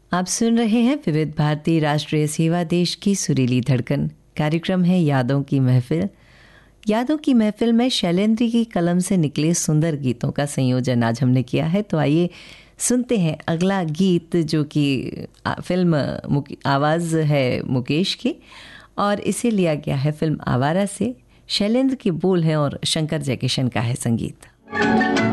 आप सुन रहे हैं विविध भारती राष्ट्रीय सेवा देश की सुरीली धड़कन। कार्यक्रम है यादों की महफिल। यादों की महफिल में शैलेंद्र की कलम से निकले सुंदर गीतों का संयोजन आज हमने किया है। तो आइए सुनते हैं अगला गीत, जो कि फिल्म आवाज़ है मुकेश की और इसे लिया गया है फिल्म आवारा से। शैलेंद्र के बोल हैं और शंकर जयकिशन का है संगीत।